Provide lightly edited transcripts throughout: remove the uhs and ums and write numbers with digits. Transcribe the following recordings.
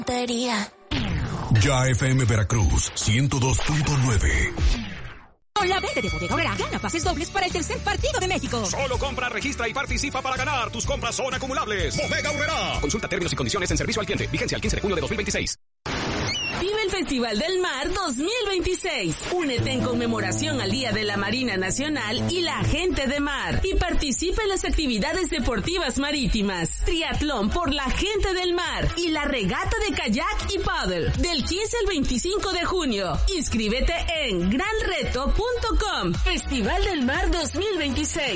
Ya FM Veracruz 102.9. Con la verde de Bodega Aurrerá, gana pases dobles para el tercer partido de México. Solo compra, registra y participa para ganar. Tus compras son acumulables. Bodega Aurrerá. Consulta términos y condiciones en servicio al cliente. Vigencia el 15 de junio de 2026. Vive el Festival del Mar 2026. Únete en conmemoración al Día de la Marina Nacional y la Gente de Mar. Y participa en las actividades deportivas marítimas. Triatlón por la Gente del Mar. Y la regata de kayak y paddle. Del 15 al 25 de junio. Inscríbete en granreto.com. Festival del Mar 2026.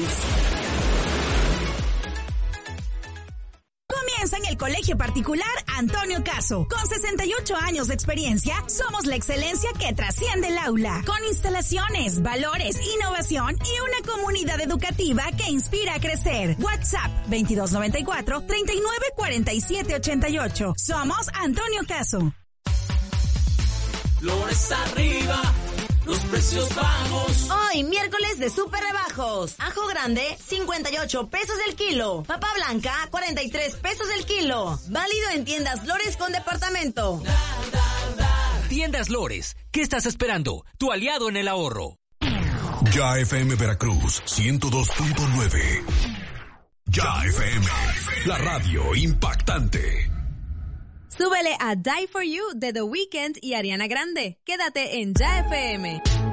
Comienza en el Colegio Particular Antonio Caso. Con 68 años de experiencia, somos la excelencia que trasciende el aula. Con instalaciones, valores, innovación y una comunidad educativa que inspira a crecer. WhatsApp 2294-394788. Somos Antonio Caso. Flores arriba, los precios bajos. Hoy, miércoles de súper rebajos. Ajo grande, 58 pesos el kilo. Papa blanca, 43 pesos el kilo. Válido en tiendas Lores con departamento. Tiendas Lores, ¿qué estás esperando? Tu aliado en el ahorro. Ya FM Veracruz 102.9. Ya FM, la radio impactante. Súbele a Die For You de The Weeknd y Ariana Grande. Quédate en Ya FM.